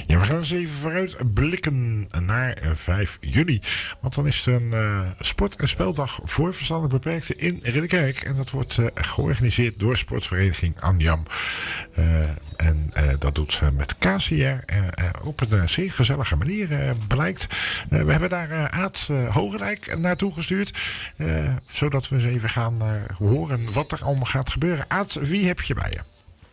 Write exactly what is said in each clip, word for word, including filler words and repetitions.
Ja, we gaan eens even vooruit blikken naar vijf juli. Want dan is het een uh, sport- en speldag voor verstandelijk beperkten in Ridderkerk. En dat wordt uh, georganiseerd door sportvereniging Anjam. Uh, en uh, dat doet ze met K C R uh, uh, op een uh, zeer gezellige manier, uh, blijkt. Uh, we hebben daar uh, Aad uh, Hogerijk naartoe gestuurd. Uh, zodat we eens even gaan uh, horen wat er allemaal gaat gebeuren. Aad, wie heb je bij je?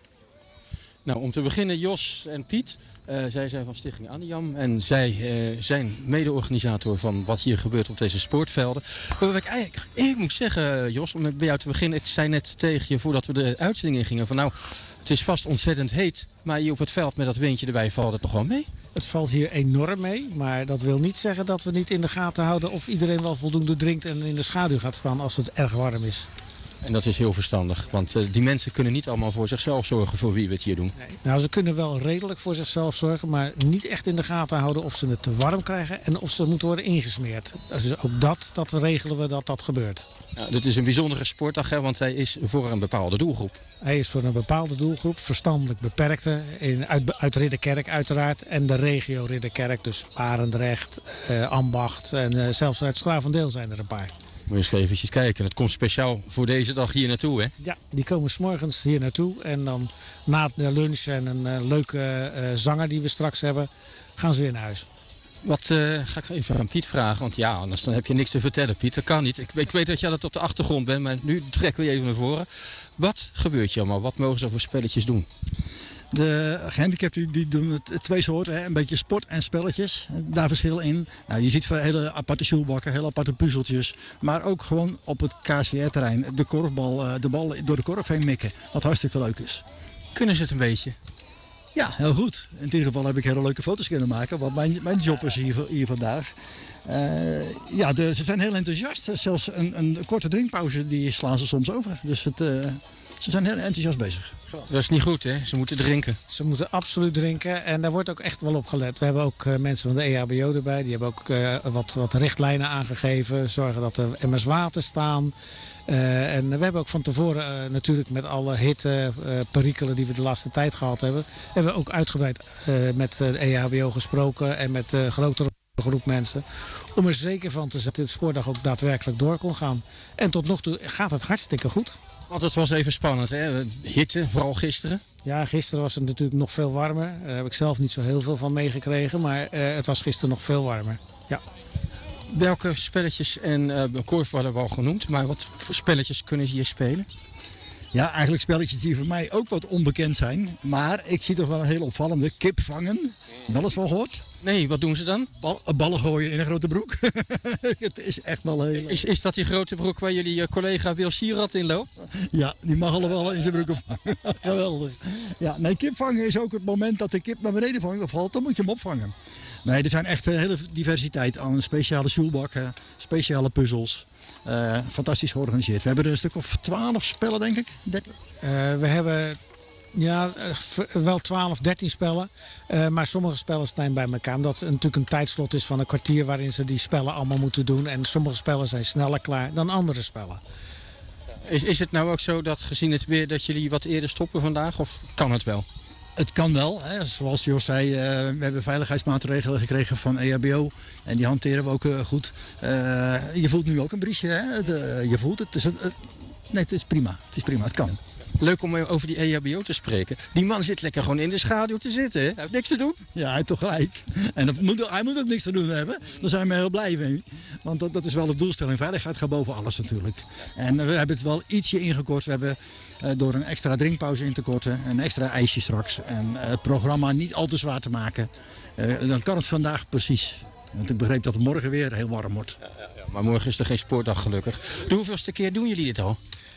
Nou, om te beginnen Jos en Piet. Uh, zij zijn van Stichting Anjam en zij uh, zijn mede-organisator van wat hier gebeurt op deze sportvelden. Maar wat ik eigenlijk ik moet zeggen, Jos, om bij jou te beginnen. Ik zei net tegen je voordat we de uitzending in gingen van nou, het is vast ontzettend heet. Maar hier op het veld met dat windje erbij valt het nog wel mee. Het valt hier enorm mee, maar dat wil niet zeggen dat we niet in de gaten houden of iedereen wel voldoende drinkt en in de schaduw gaat staan als het erg warm is. En dat is heel verstandig, want uh, die mensen kunnen niet allemaal voor zichzelf zorgen voor wie we het hier doen. Nee. Nou, ze kunnen wel redelijk voor zichzelf zorgen, maar niet echt in de gaten houden of ze het te warm krijgen en of ze moeten worden ingesmeerd. Dus ook dat, dat regelen we dat dat gebeurt. Ja, dit is een bijzondere sportdag, hè, want hij is voor een bepaalde doelgroep. Hij is voor een bepaalde doelgroep, verstandelijk beperkte, in, uit, uit Ridderkerk uiteraard en de regio Ridderkerk, dus Arendrecht, uh, Ambacht en uh, zelfs uit Schravendeel zijn er een paar. Moet je eens eventjes kijken. Het komt speciaal voor deze dag hier naartoe, hè? Ja, die komen 's morgens hier naartoe. En dan na de lunch en een uh, leuke uh, zanger die we straks hebben, gaan ze weer naar huis. Wat uh, ga ik even aan Piet vragen? Want ja, anders dan heb je niks te vertellen, Piet. Dat kan niet. Ik, ik weet dat jij dat op de achtergrond bent, maar nu trekken we je even naar voren. Wat gebeurt hier allemaal? Wat mogen ze voor spelletjes doen? De gehandicapten die doen het twee soorten, hè? Een beetje sport en spelletjes. Daar verschil in. Nou, je ziet hele aparte sjoelbakken, hele aparte puzzeltjes. Maar ook gewoon op het K C R-terrein de korfbal, de bal door de korf heen mikken. Wat hartstikke leuk is. Kunnen ze het een beetje? Ja, heel goed. In ieder geval heb ik hele leuke foto's kunnen maken. Want mijn, mijn job is hier, hier vandaag. Uh, ja, de, ze zijn heel enthousiast. Zelfs een, een korte drinkpauze die slaan ze soms over. Dus het... Uh, Ze zijn heel enthousiast bezig. Dat is niet goed, hè? Ze moeten drinken. Ze moeten absoluut drinken en daar wordt ook echt wel op gelet. We hebben ook uh, mensen van de E H B O erbij. Die hebben ook uh, wat, wat richtlijnen aangegeven. Zorgen dat er emmers water staan. Uh, en we hebben ook van tevoren uh, natuurlijk met alle hitte, uh, perikelen die we de laatste tijd gehad hebben. Hebben we ook uitgebreid uh, met de E H B O gesproken en met uh, grotere groep mensen. Om er zeker van te zijn dat de sportdag ook daadwerkelijk door kon gaan. En tot nog toe gaat het hartstikke goed. Want het was even spannend, hè? Hitte, vooral gisteren. Ja, gisteren was het natuurlijk nog veel warmer. Daar heb ik zelf niet zo heel veel van meegekregen. Maar uh, het was gisteren nog veel warmer. Ja. Welke spelletjes en uh, korfbal hebben we al genoemd. Maar wat voor spelletjes kunnen ze hier spelen? Ja, eigenlijk spelletjes die voor mij ook wat onbekend zijn. Maar ik zie toch wel een heel opvallende. Kip vangen. Wel eens van gehoord? Nee, wat doen ze dan? Bal, ballen gooien in een grote broek. Het is echt wel heel... Is, is dat die grote broek waar jullie uh, collega Wil Sierat in loopt? Ja, die mag allemaal in zijn broek opvangen. Geweldig. Ja, nee, kip vangen is ook het moment dat de kip naar beneden vangt of valt. Dan moet je hem opvangen. Nee, er zijn echt een hele diversiteit aan speciale sjoelbakken, speciale puzzels. Uh, fantastisch georganiseerd. We hebben er een stuk of twaalf spellen, denk ik. Uh, we hebben ja, wel twaalf, dertien spellen. Uh, maar sommige spellen staan bij elkaar. Omdat het natuurlijk een tijdslot is van een kwartier waarin ze die spellen allemaal moeten doen. En sommige spellen zijn sneller klaar dan andere spellen. Is, is het nou ook zo dat gezien het weer dat jullie wat eerder stoppen vandaag? Of kan het wel? Het kan wel. Hè. Zoals Jos zei, uh, we hebben veiligheidsmaatregelen gekregen van E H B O. En die hanteren we ook uh, goed. Uh, je voelt nu ook een briesje. Hè? De, je voelt het. Dus het, het. Nee, het is prima. Het is prima. Het kan. Leuk om over die E H B O te spreken. Die man zit lekker gewoon in de schaduw te zitten. Hè? Hij heeft niks te doen. Ja, hij heeft toch gelijk. En dat moet, hij moet ook niks te doen hebben. Daar zijn we heel blij mee. Want dat, dat is wel de doelstelling. Veiligheid gaat boven alles natuurlijk. En we hebben het wel ietsje ingekort. We hebben uh, door een extra drinkpauze in te korten. Een extra ijsje straks. En uh, het programma niet al te zwaar te maken. Uh, dan kan het vandaag precies. Want ik begreep dat het morgen weer heel warm wordt. Ja, ja, ja. Maar morgen is er geen sportdag gelukkig. De hoeveelste keer doen jullie dit al?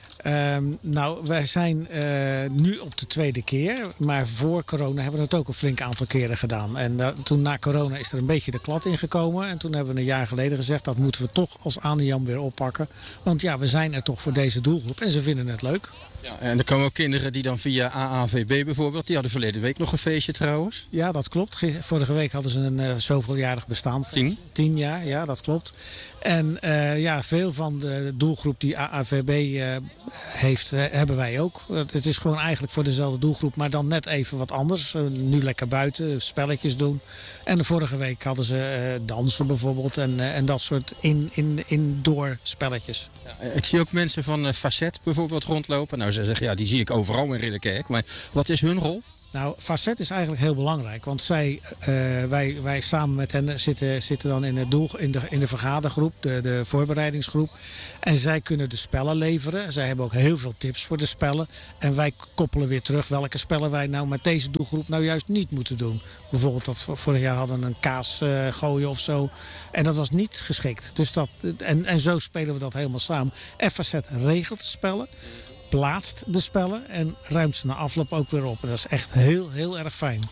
Um, nou, wij zijn uh, nu op de tweede keer. Maar voor corona hebben we het ook een flink aantal keren gedaan. En uh, toen na corona is er een beetje de klad ingekomen. En toen hebben we een jaar geleden gezegd, dat moeten we toch als Anjam weer oppakken. Want ja, we zijn er toch voor deze doelgroep en ze vinden het leuk. Ja, en er komen ook kinderen die dan via A A V B bijvoorbeeld, die hadden verleden week nog een feestje trouwens. Ja, dat klopt. Ge- Vorige week hadden ze een uh, zoveeljarig bestaan. Tien? Tien jaar, ja, dat klopt. En uh, ja, veel van de doelgroep die A A V B uh, heeft, uh, hebben wij ook. Het is gewoon eigenlijk voor dezelfde doelgroep, maar dan net even wat anders. Uh, nu lekker buiten, spelletjes doen. En de vorige week hadden ze uh, dansen bijvoorbeeld en, uh, en dat soort in, in, indoor spelletjes. Ja, ik zie ook mensen van uh, Facet bijvoorbeeld rondlopen. Nou, ze zeggen, ja, die zie ik overal in Ridderkerk. Maar wat is hun rol? Nou, Facet is eigenlijk heel belangrijk. Want zij, uh, wij, wij samen met hen zitten, zitten dan in, het doel, in, de, in de vergadergroep, de, de voorbereidingsgroep. En zij kunnen de spellen leveren. Zij hebben ook heel veel tips voor de spellen. En wij koppelen weer terug welke spellen wij nou met deze doelgroep nou juist niet moeten doen. Bijvoorbeeld dat we vorig jaar hadden een kaas uh, gooien of zo. En dat was niet geschikt. Dus dat, en, en zo spelen we dat helemaal samen. En Facet regelt de spellen, plaatst de spellen en ruimt ze na afloop ook weer op. En dat is echt heel, heel erg fijn.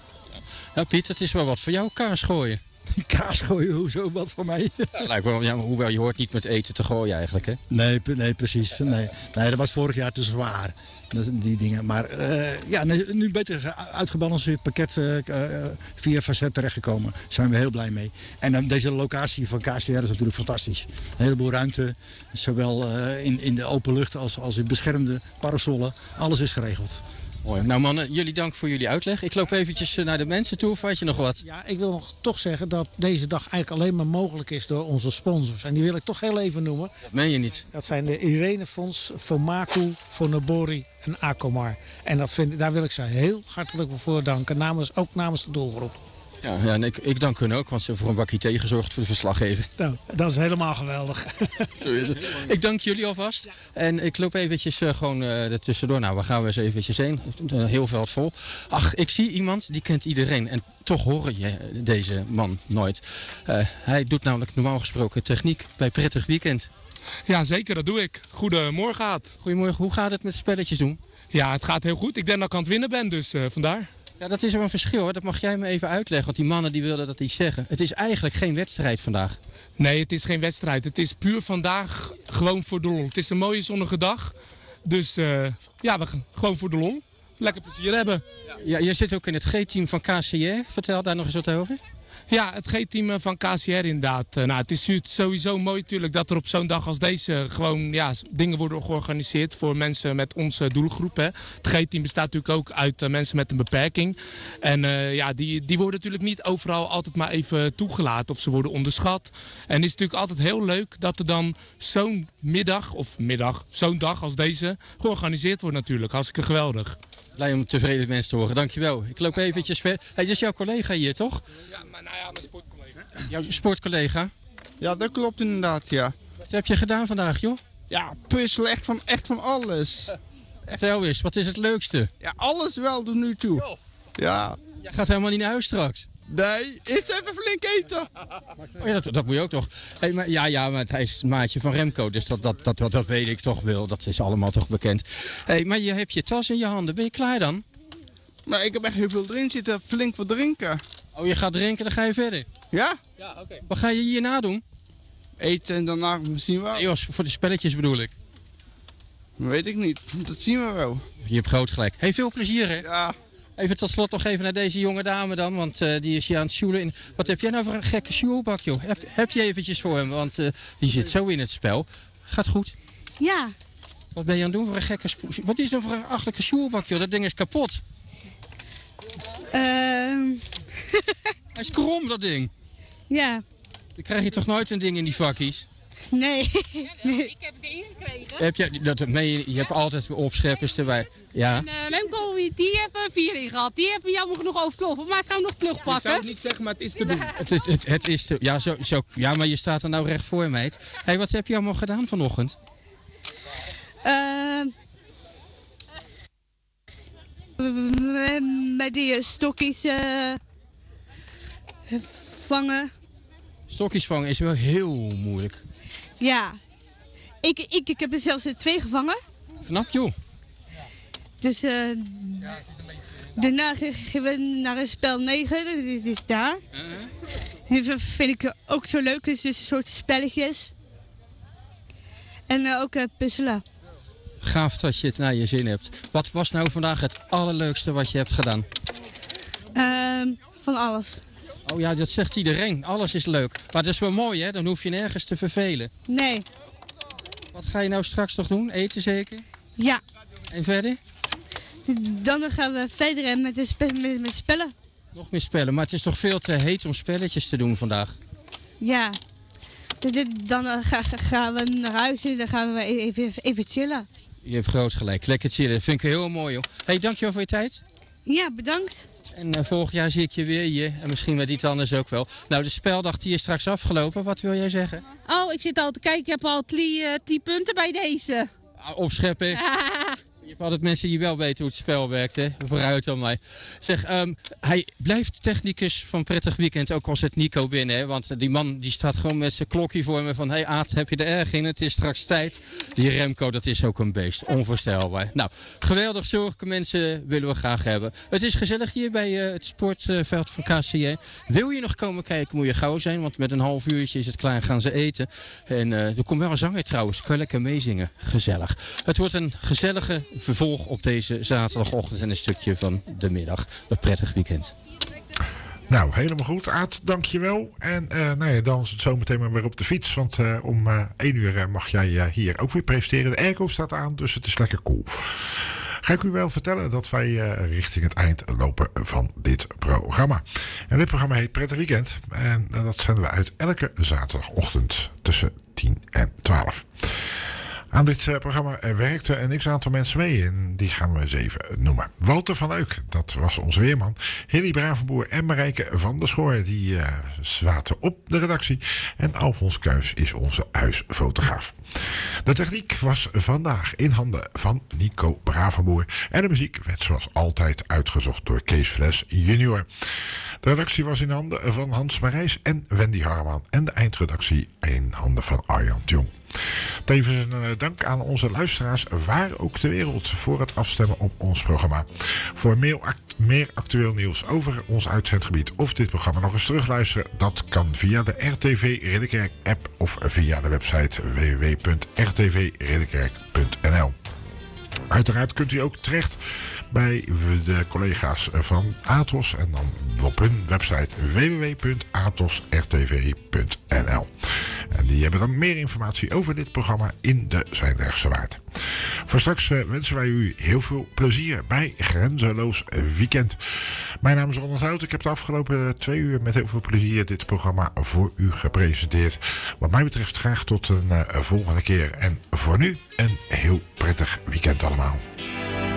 Nou Piet, het is wel wat voor jou, kaas gooien. Kaas gooien, hoezo, wat voor mij? Ja, lijkt wel, ja, hoewel je hoort niet met eten te gooien eigenlijk, hè? Nee, nee precies. Nee. nee, dat was vorig jaar te zwaar. Dat, die dingen. Maar uh, ja, nu beter uitgebalanceerd pakket uh, uh, via Facet terechtgekomen. Daar zijn we heel blij mee. En uh, deze locatie van K C R is natuurlijk fantastisch. Een heleboel ruimte, zowel uh, in, in de open lucht als, als in beschermde parasollen. Alles is geregeld. Mooi. Nou mannen, jullie dank voor jullie uitleg. Ik loop eventjes naar de mensen toe, of had je nog wat? Ja, ik wil nog toch zeggen dat deze dag eigenlijk alleen maar mogelijk is door onze sponsors. En die wil ik toch heel even noemen. Dat meen je niet. Dat zijn de Irenefonds, Fomaku, Fonobori en Acomar. En dat vind, daar wil ik ze heel hartelijk voor danken, namens, ook namens de doelgroep. Ja, ja en ik, ik dank hun ook, want ze hebben voor een bakje thee gezorgd voor de verslaggever. Nou, dat is helemaal geweldig. Zo is het. Ik dank jullie alvast. En ik loop eventjes uh, gewoon uh, er tussendoor. Nou, waar gaan we eens eventjes heen? Uh, heel veld vol. Ach, ik zie iemand, die kent iedereen. En toch hoor je deze man nooit. Uh, hij doet namelijk normaal gesproken techniek bij Prettig Weekend. Ja, zeker, dat doe ik. Goedemorgen, Aad. Goedemorgen, hoe gaat het met spelletjes doen? Ja, het gaat heel goed. Ik denk dat ik aan het winnen ben, dus uh, vandaar. Ja, dat is wel een verschil hoor. Dat mag jij me even uitleggen. Want die mannen die wilden dat iets zeggen. Het is eigenlijk geen wedstrijd vandaag. Nee, het is geen wedstrijd. Het is puur vandaag gewoon voor de lol. Het is een mooie zonnige dag. Dus uh, ja, we gaan gewoon voor de lol. Lekker plezier hebben. Ja, je zit ook in het G-team van K C R. Vertel daar nog eens wat over. Ja, het G-team van K C R inderdaad. Nou, het is sowieso mooi natuurlijk dat er op zo'n dag als deze gewoon ja, dingen worden georganiseerd voor mensen met onze doelgroep. Hè. Het G-team bestaat natuurlijk ook uit uh, mensen met een beperking. En uh, ja, die, die worden natuurlijk niet overal altijd maar even toegelaten of ze worden onderschat. En het is natuurlijk altijd heel leuk dat er dan zo'n middag, of middag, zo'n dag als deze georganiseerd wordt natuurlijk. Hartstikke geweldig. Blij om tevreden mensen te horen, dankjewel. Ik loop eventjes ver. Hey, dit is jouw collega hier, toch? Ja, maar nou ja, mijn sportcollega. Jouw sportcollega? Ja, dat klopt inderdaad, ja. Wat heb je gedaan vandaag, joh? Ja, puzzelen, echt van, echt van alles. Vertel eens, wat is het leukste? Ja, alles wel tot nu toe. Ja. Jij gaat helemaal niet naar huis straks. Nee, eerst even flink eten. Oh ja, dat, dat moet je ook nog. Hey, maar, ja, ja, maar hij is maatje van Remco, dus dat, dat, dat, dat, dat weet ik toch wel. Dat is allemaal toch bekend. Hey, maar je hebt je tas in je handen. Ben je klaar dan? Maar ik heb echt heel veel erin zitten, flink wat drinken. Oh, je gaat drinken, dan ga je verder? Ja? Ja, oké. Okay. Wat ga je hierna doen? Eten en daarna misschien wel. Nee, Jos, voor de spelletjes bedoel ik. Weet ik niet, dat zien we wel. Je hebt groot gelijk. Hey, veel plezier hè? Ja. Even tot slot nog even naar deze jonge dame dan, want uh, die is hier aan het sjoelen. In... Wat heb jij nou voor een gekke sjoelbak, joh? Heb, heb je eventjes voor hem, want uh, die zit zo in het spel. Gaat goed? Ja. Wat ben je aan het doen voor een gekke... Spo... Wat is dat voor een achtelijke sjoelbak, joh? Dat ding is kapot. Uh... Hij is krom, dat ding. Ja. Dan krijg je toch nooit een ding in die vakkies? Nee. nee. Ik heb het ingekregen. Heb je, dat, nee, je, je hebt altijd opscheppers erbij. Ja. En uh, Remco, die heeft er vier in gehad. Die heeft jammer genoeg overkloppen, maar ik ga hem nog terugpakken. Je zou het niet zeggen, maar het is te doen. Het is, het, het is te, ja, zo, zo, ja, maar je staat er nou recht voor, meid. Hé, hey, wat heb je allemaal gedaan vanochtend? Uh, met die stokjes uh, vangen. Stokjes vangen is wel heel moeilijk. Ja, ik, ik, ik heb er zelfs twee gevangen. Knap joh. Dus uh, ja, het is een beetje... daarna gaan we naar een spel negen, dat is, is daar. Uh-huh. Dat vind ik ook zo leuk, dus een soort spelletjes. En uh, ook uh, puzzelen. gaaf dat je het naar je zin hebt. Wat was nou vandaag het allerleukste wat je hebt gedaan? Ehm, van alles. Oh ja, dat zegt iedereen. Alles is leuk. Maar dat is wel mooi, hè? Dan hoef je nergens te vervelen. Nee. Wat ga je nou straks nog doen? Eten zeker? Ja. En verder? Dan gaan we verder met, de spe met, met spellen. Nog meer spellen. Maar het is toch veel te heet om spelletjes te doen vandaag? Ja. Dan uh, ga, gaan we naar huis en dan gaan we even, even chillen. Je hebt groot gelijk. Lekker chillen. Vind ik heel mooi, joh. Hey, dankjewel voor je tijd. Ja, bedankt. En uh, volgend jaar zie ik je weer hier. En misschien met iets anders ook wel. Nou, de speldag die is straks afgelopen. Wat wil jij zeggen? Oh, ik zit al te kijken. Ik heb al drie, uh, drie punten bij deze. Ah, opscheppen. Je hebt altijd mensen die wel weten hoe het spel werkt, hè? Vooruit dan mij. Zeg, um, hij blijft technicus van Prettig Weekend, ook al zit Nico binnen. Hè? Want die man die staat gewoon met zijn klokje voor me van... Hé hey, Aad, heb je er erg in? Het is straks tijd. Die Remco, dat is ook een beest. Onvoorstelbaar. Nou, geweldig zorgelijke mensen willen we graag hebben. Het is gezellig hier bij uh, het sportveld van K C R. Wil je nog komen kijken, moet je gauw zijn. Want met een half uurtje is het klaar, gaan ze eten. En uh, er komt wel een zanger trouwens. Kan je lekker meezingen. Gezellig. Het wordt een gezellige... vervolg op deze zaterdagochtend en een stukje van de middag. Een prettig weekend. Nou, helemaal goed. Aad, dankjewel. En uh, nou ja, dan is het zometeen maar weer op de fiets. Want uh, om uh, één uur uh, mag jij uh, hier ook weer presenteren. De airco staat aan, dus het is lekker cool. Ga ik u wel vertellen dat wij uh, richting het eind lopen van dit programma. En dit programma heet Prettig Weekend. En uh, dat zenden we uit elke zaterdagochtend tussen tien en twaalf. Aan dit uh, programma werkte een x-aantal mensen mee en die gaan we eens even noemen. Walter van Euk, dat was ons weerman. Hilly Bravenboer en Marijke van der Schoor, die uh, zaten op de redactie. En Alfons Kuijs is onze huisfotograaf. De techniek was vandaag in handen van Nico Bravenboer. En de muziek werd zoals altijd uitgezocht door Kees Fles junior. De redactie was in handen van Hans Marijs en Wendy Harman. En de eindredactie in handen van Arjan Jong. Tevens een dank aan onze luisteraars waar ook ter wereld voor het afstemmen op ons programma. Voor meer, act- meer actueel nieuws over ons uitzendgebied of dit programma nog eens terugluisteren, dat kan via de R T V Ridderkerk app of via de website w w w punt r t v ridderkerk punt n l. Uiteraard kunt u ook terecht bij de collega's van Atos en dan op hun website w w w punt atos r t v punt n l. En die hebben dan meer informatie over dit programma in de Zwijndrechtse Waard. Voor straks uh, wensen wij u heel veel plezier bij Grenzeloos Weekend. Mijn naam is Ronald Hout. Ik heb de afgelopen twee uur met heel veel plezier dit programma voor u gepresenteerd. Wat mij betreft graag tot een uh, volgende keer. En voor nu een heel prettig weekend allemaal.